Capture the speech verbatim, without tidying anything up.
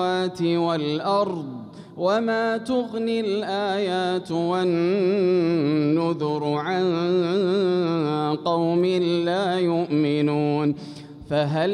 والأرض وما تغني الآيات والنذر عن قوم لا يؤمنون. فهل